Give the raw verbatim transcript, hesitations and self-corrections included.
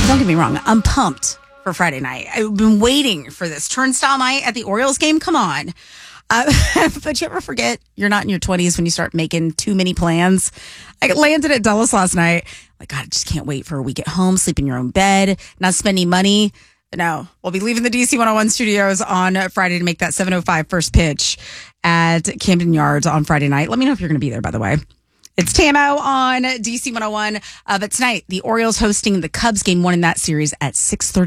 don't get me wrong. I'm pumped for Friday night. I've been waiting for this turnstile night at the Orioles game. Come on. Uh, but you ever forget you're not in your twenties when you start making too many plans? I landed at Dulles last night. Like, God, I just can't wait for a week at home, sleep in your own bed, not spending money. No, we'll be leaving the D C one oh one studios on Friday to make that seven oh five first pitch at Camden Yards on Friday night. Let me know if you're going to be there, by the way. It's Tamo on D C one oh one. Uh, but tonight, the Orioles hosting the Cubs, game one in that series at six thirty.